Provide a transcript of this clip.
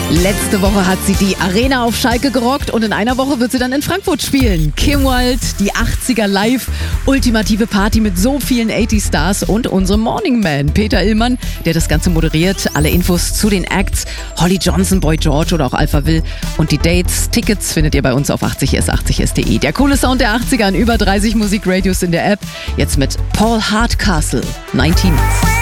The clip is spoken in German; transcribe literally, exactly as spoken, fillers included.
Letzte Woche hat sie die Arena auf Schalke gerockt und in einer Woche wird sie dann in Frankfurt spielen. Kim Wilde, die achtziger live, ultimative Party mit so vielen achtziger-Stars und unserem Morning Man Peter Illmann, der das Ganze moderiert. Alle Infos zu den Acts, Holly Johnson, Boy George oder auch Alpha Will und die Dates, Tickets findet ihr bei uns auf achtzig s achtzig s punkt de. Der coole Sound der achtziger an über dreißig Musikradios in der App. Jetzt mit Paul Hardcastle, neunzehn.